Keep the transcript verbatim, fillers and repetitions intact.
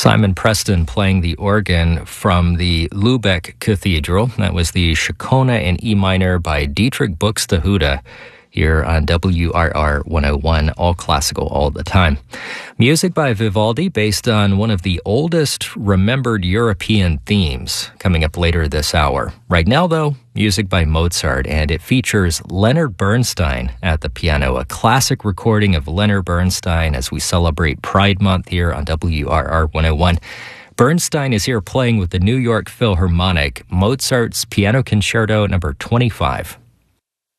Simon Preston playing the organ from the Lübeck Cathedral. That was the Chaconne in E minor by Dietrich Buxtehude here on W R R one oh one, all classical all the time. Music by Vivaldi based on one of the oldest remembered European themes coming up later this hour. Right now, though, music by Mozart, and it features Leonard Bernstein at the piano, a classic recording of Leonard Bernstein as we celebrate Pride Month here on W R R one oh one. Bernstein is here playing with the New York Philharmonic, Mozart's Piano Concerto number twenty-five.